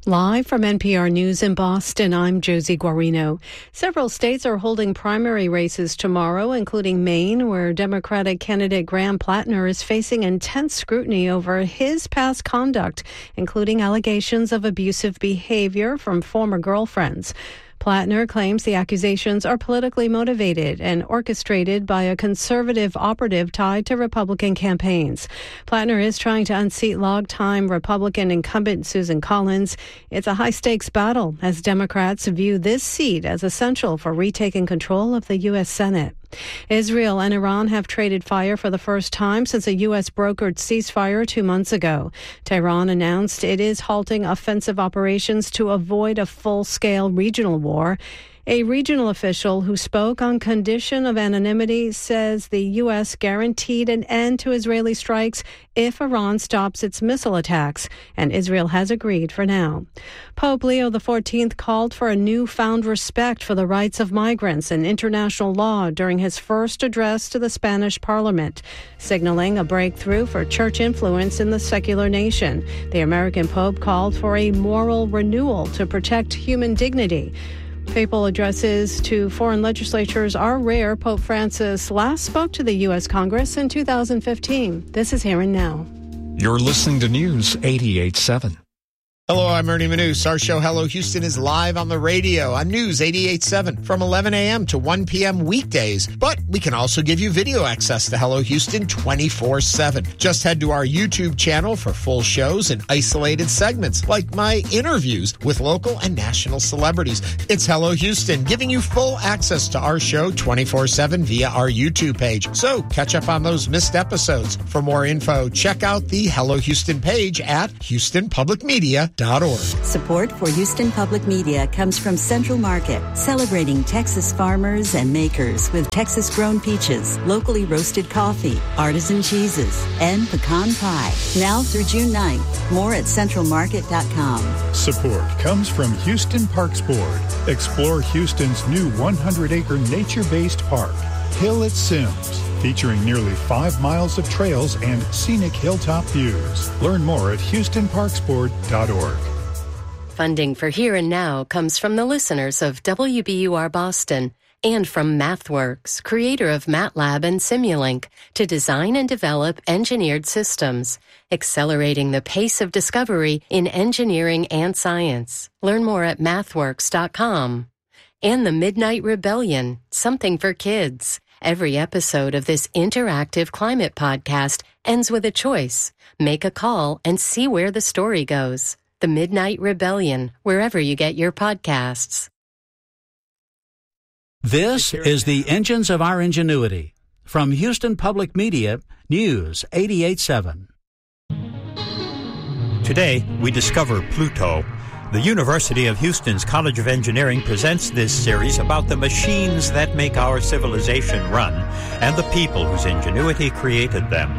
Live from NPR News in Boston, I'm Josie Guarino. Several states are holding primary races tomorrow, including Maine, where Democratic candidate Graham Plattner is facing intense scrutiny over his past conduct, including allegations of abusive behavior from former girlfriends. Plattner claims the accusations are politically motivated and orchestrated by a conservative operative tied to Republican campaigns. Plattner is trying to unseat longtime Republican incumbent Susan Collins. It's a high-stakes battle as Democrats view this seat as essential for retaking control of the U.S. Senate. Israel and Iran have traded fire for the first time since a U.S. brokered ceasefire 2 months ago. Tehran announced it is halting offensive operations to avoid a full-scale regional war. A regional official who spoke on condition of anonymity says the U.S. guaranteed an end to Israeli strikes if Iran stops its missile attacks, and Israel has agreed for now. Pope Leo XIV called for a newfound respect for the rights of migrants and international law during his first address to the Spanish Parliament, signaling a breakthrough for church influence in the secular nation. The American Pope called for a moral renewal to protect human dignity. Papal addresses to foreign legislatures are rare. Pope Francis last spoke to the U.S. Congress in 2015. This is Here and Now. You're listening to News 88.7. Hello, I'm Ernie Manous. Our show, Hello Houston, is live on the radio on News 88.7 from 11 a.m. to 1 p.m. weekdays. But we can also give you video access to Hello Houston 24/7. Just head to our YouTube channel for full shows and isolated segments, like my interviews with local and national celebrities. It's Hello Houston, giving you full access to our show 24/7 via our YouTube page. So catch up on those missed episodes. For more info, check out the Hello Houston page at HoustonPublicMedia.org. Support for Houston Public Media comes from Central Market, celebrating Texas farmers and makers with Texas-grown peaches, locally roasted coffee, artisan cheeses, and pecan pie. Now through June 9th. More at centralmarket.com. Support comes from Houston Parks Board. Explore Houston's new 100-acre nature-based park, Hill at Sims, featuring nearly 5 miles of trails and scenic hilltop views. Learn more at HoustonParksBoard.org. Funding for Here and Now comes from the listeners of WBUR Boston and from MathWorks, creator of MATLAB and Simulink, to design and develop engineered systems, accelerating the pace of discovery in engineering and science. Learn more at mathworks.com. And the Midnight Rebellion, something for kids. Every episode of this interactive climate podcast ends with a choice. Make a call and see where the story goes. The Midnight Rebellion, wherever you get your podcasts. This is the Engines of Our Ingenuity. From Houston Public Media, News 88.7. Today, we discover Pluto. The University of Houston's College of Engineering presents this series about the machines that make our civilization run and the people whose ingenuity created them.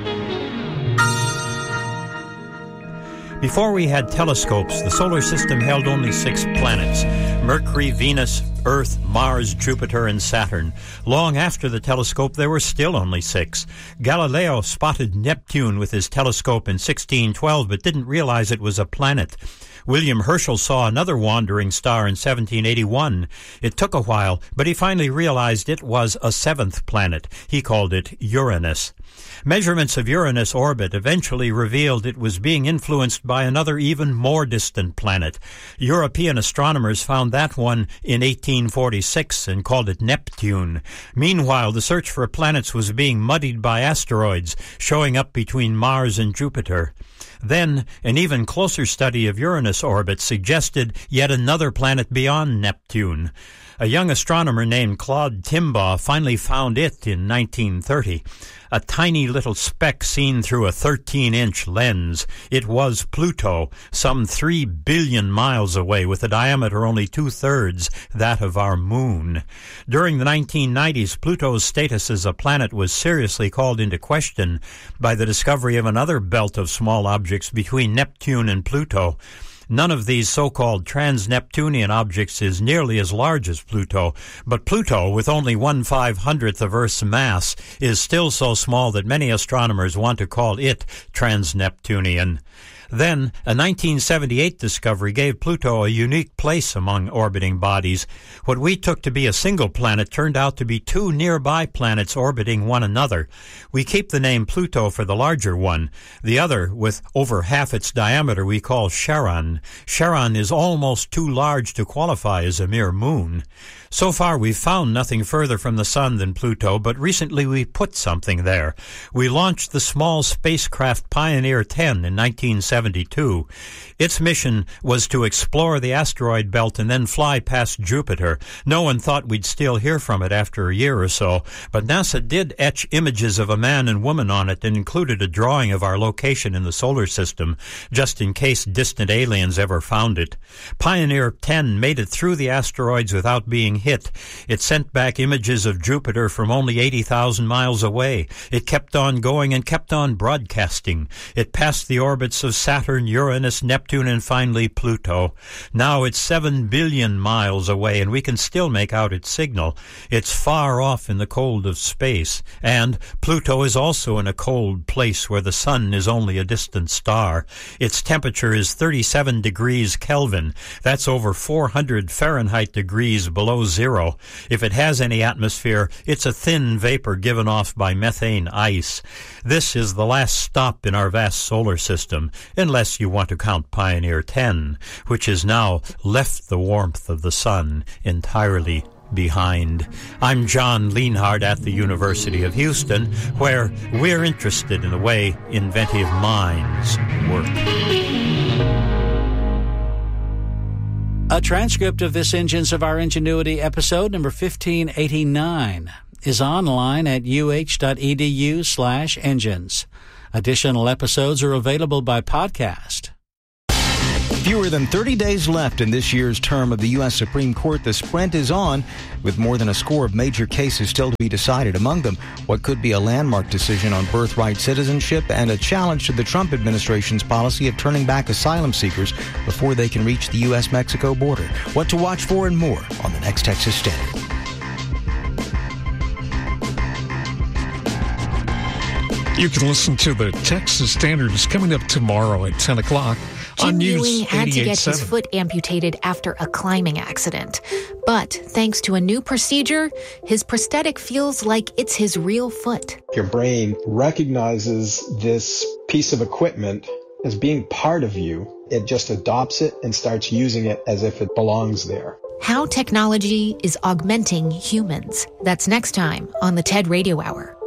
Before we had telescopes, the solar system held only 6 planets: Mercury, Venus, Earth, Mars, Jupiter, and Saturn. Long after the telescope, there were still only 6. Galileo spotted Neptune with his telescope in 1612, but didn't realize it was a planet. William Herschel saw another wandering star in 1781. It took a while, but he finally realized it was a 7th planet. He called it Uranus. Measurements of Uranus' orbit eventually revealed it was being influenced by another even more distant planet. European astronomers found that one in 1846 and called it Neptune. Meanwhile, the search for planets was being muddied by asteroids showing up between Mars and Jupiter. Then, an even closer study of Uranus' orbit suggested yet another planet beyond Neptune. A young astronomer named Claude Timbaugh finally found it in 1930. A tiny little speck seen through a 13-inch lens. It was Pluto, some 3 billion miles away, with a diameter only 2/3 that of our moon. During the 1990s, Pluto's status as a planet was seriously called into question by the discovery of another belt of small objects between Neptune and Pluto. None of these so-called trans-Neptunian objects is nearly as large as Pluto, but Pluto, with only 1/500th of Earth's mass, is still so small that many astronomers want to call it trans-Neptunian. Then, a 1978 discovery gave Pluto a unique place among orbiting bodies. What we took to be a single planet turned out to be two nearby planets orbiting one another. We keep the name Pluto for the larger one. The other, with over half its diameter, we call Charon. Charon is almost too large to qualify as a mere moon. So far, we've found nothing further from the Sun than Pluto, but recently we put something there. We launched the small spacecraft Pioneer 10 in 1972. Its mission was to explore the asteroid belt and then fly past Jupiter. No one thought we'd still hear from it after a year or so, but NASA did etch images of a man and woman on it and included a drawing of our location in the solar system, just in case distant aliens ever found it. Pioneer 10 made it through the asteroids without being hit. It sent back images of Jupiter from only 80,000 miles away. It kept on going and kept on broadcasting. It passed the orbits of Saturn, Uranus, Neptune, and finally Pluto. Now it's 7 billion miles away, and we can still make out its signal. It's far off in the cold of space, and Pluto is also in a cold place where the Sun is only a distant star. Its temperature is 37 degrees Kelvin. That's over 400 Fahrenheit degrees below zero. If it has any atmosphere, it's a thin vapor given off by methane ice. This is the last stop in our vast solar system, unless you want to count Pioneer 10, which has now left the warmth of the Sun entirely behind. I'm John Lienhard at the University of Houston, where we're interested in the way inventive minds work. A transcript of this Engines of Our Ingenuity episode number 1589 is online at uh.edu/engines. Additional episodes are available by podcast. Fewer than 30 days left in this year's term of the U.S. Supreme Court. The sprint is on, with more than a score of major cases still to be decided. Among them, what could be a landmark decision on birthright citizenship and a challenge to the Trump administration's policy of turning back asylum seekers before they can reach the U.S.-Mexico border. What to watch for and more on the next Texas Standard. You can listen to the Texas Standard. It's coming up tomorrow at 10 o'clock. Jim News Ewing had to get 88.7. his foot amputated after a climbing accident. But thanks to a new procedure, his prosthetic feels like it's his real foot. Your brain recognizes this piece of equipment as being part of you. It just adopts it and starts using it as if it belongs there. How technology is augmenting humans. That's next time on the TED Radio Hour.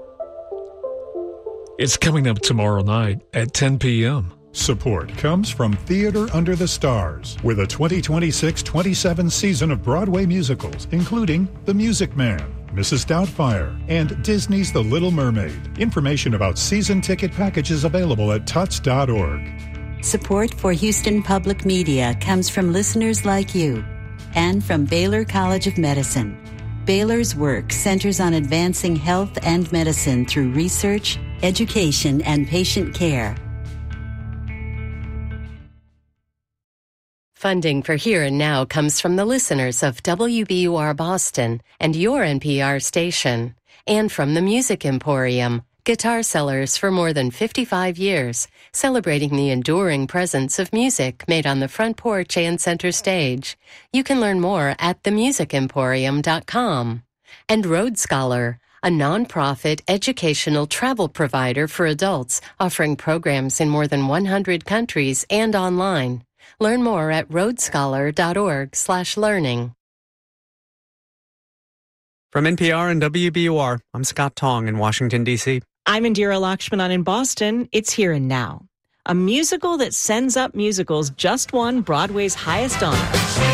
It's coming up tomorrow night at 10 p.m. Support comes from Theater Under the Stars, with a 2026-27 season of Broadway musicals, including The Music Man, Mrs. Doubtfire, and Disney's The Little Mermaid. Information about season ticket packages available at tuts.org. Support for Houston Public Media comes from listeners like you and from Baylor College of Medicine. Baylor's work centers on advancing health and medicine through research, education, and patient care. Funding for Here and Now comes from the listeners of WBUR Boston and your NPR station, and from the Music Emporium, guitar sellers for more than 55 years, celebrating the enduring presence of music made on the front porch and center stage. You can learn more at themusicemporium.com. And Road Scholar, a nonprofit educational travel provider for adults offering programs in more than 100 countries and online. Learn more at roadscholar.org/learning. From NPR and WBUR, I'm Scott Tong in Washington, D.C. I'm Indira Lakshmanan in Boston. It's Here and Now. A musical that sends up musicals just won Broadway's highest honor.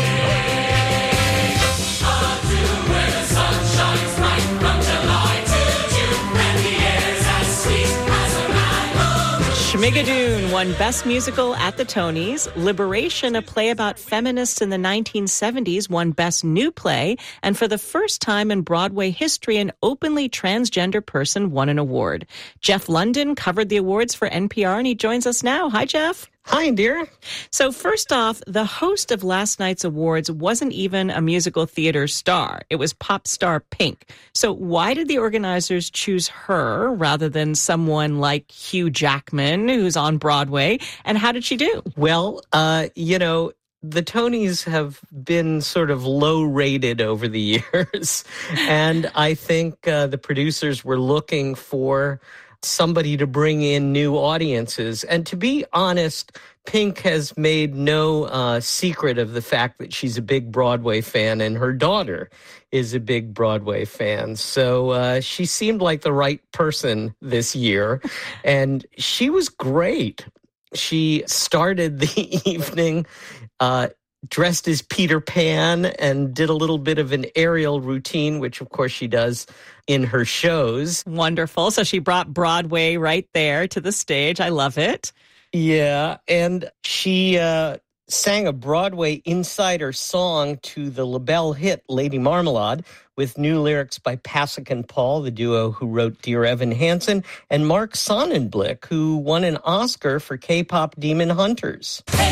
Schmigadoon won Best Musical at the Tonys. Liberation, a play about feminists in the 1970s, won Best New Play. And for the first time in Broadway history, an openly transgender person won an award. Jeff London covered the awards for NPR, and he joins us now. Hi, Jeff. Hi, Indira. So first off, the host of last night's awards wasn't even a musical theater star. It was pop star Pink. So why did the organizers choose her rather than someone like Hugh Jackman, who's on Broadway? And how did she do? Well, the Tonys have been sort of low rated over the years. And I think the producers were looking for somebody to bring in new audiences. And to be honest, Pink has made no secret of the fact that she's a big Broadway fan, and her daughter is a big Broadway fan. So she seemed like the right person this year, and she was great. She started the evening dressed as Peter Pan and did a little bit of an aerial routine, which of course she does in her shows. Wonderful. So she brought Broadway right there to the stage. I love it. Yeah, and she sang a Broadway insider song to the LaBelle hit Lady Marmalade with new lyrics by Pasek and Paul, the duo who wrote Dear Evan Hansen, and Mark Sonnenblick, who won an Oscar for K-pop Demon Hunters.